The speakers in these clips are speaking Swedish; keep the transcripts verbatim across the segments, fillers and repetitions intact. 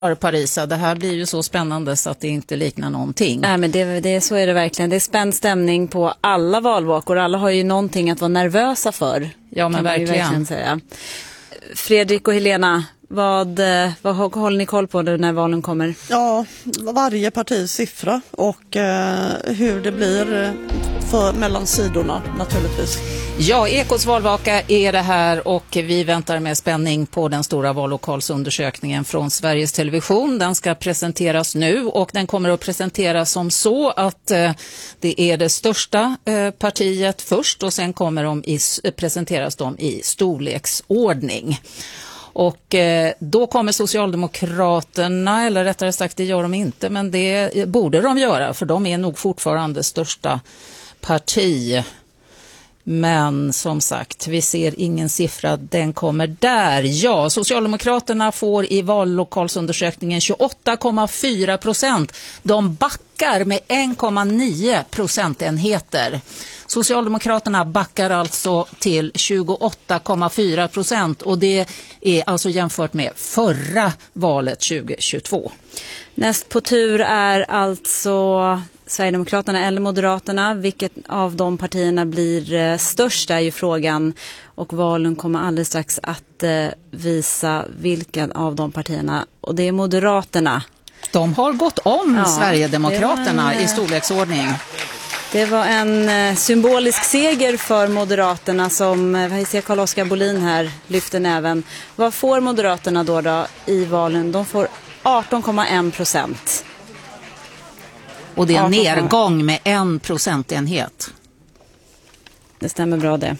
Parisa, det här blir ju så spännande så att det inte liknar någonting. Nej, men det, det, så är det verkligen. Det är spänd stämning på alla valvakor. Alla har ju någonting att vara nervösa för. Ja, men verkligen. verkligen säga. Fredrik och Helena, vad, vad håller ni koll på när valen kommer? Ja, varje partis siffra och eh, hur det blir för, mellan sidorna naturligtvis. Ja, Ekots valvaka är det här och vi väntar med spänning på den stora vallokalsundersökningen från Sveriges Television. Den ska presenteras nu och den kommer att presenteras som så att eh, det är det största eh, partiet först och sen kommer de i, presenteras de i storleksordning. Och eh, då kommer Socialdemokraterna, eller rättare sagt det gör de inte, men det borde de göra för de är nog fortfarande största parti. Men som sagt, vi ser ingen siffra, den kommer där. Ja, Socialdemokraterna får i vallokalsundersökningen tjugoåtta komma fyra procent. De backar med en komma nio procentenheter. Socialdemokraterna backar alltså till tjugoåtta komma fyra procent och det är alltså jämfört med förra valet tjugohundratjugotvå. Näst på tur är alltså Sverigedemokraterna eller Moderaterna. Vilket av de partierna blir störst är ju frågan och valen kommer alldeles strax att visa vilken av de partierna, och det är Moderaterna. De har gått om ja, Sverigedemokraterna en, i storleksordning. Det var en symbolisk seger för Moderaterna som, vad ser Carl-Oskar Bolin här, lyfter näven. Vad får Moderaterna då, då i valen? De får arton komma en procent. Och det är en nedgång med en procentenhet. Det stämmer bra det.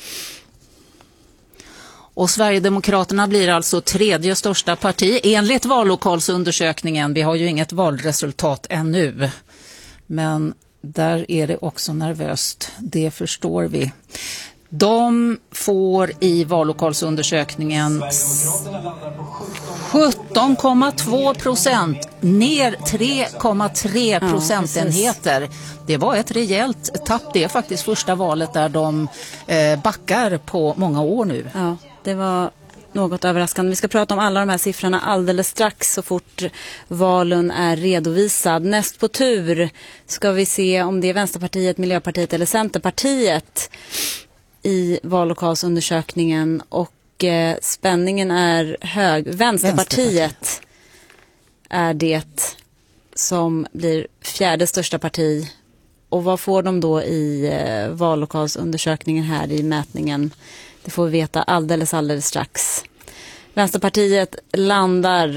Och Sverigedemokraterna blir alltså tredje största parti enligt vallokalsundersökningen. Vi har ju inget valresultat ännu. Men där är det också nervöst. Det förstår vi. De får i vallokalsundersökningen sjutton komma två procent, ner tre komma tre procentenheter. Ja, det var ett rejält tapp. Det är faktiskt första valet där de eh, backar på många år nu. Ja, det var något överraskande. Vi ska prata om alla de här siffrorna alldeles strax så fort valen är redovisad. Näst på tur ska vi se om det är Vänsterpartiet, Miljöpartiet eller Centerpartiet i vallokalsundersökningen och eh, spänningen är hög. Vänsterpartiet, Vänsterpartiet är det som blir fjärde största parti. Och vad får de då i eh, vallokalsundersökningen här i mätningen? Det får vi veta alldeles alldeles strax. Vänsterpartiet landar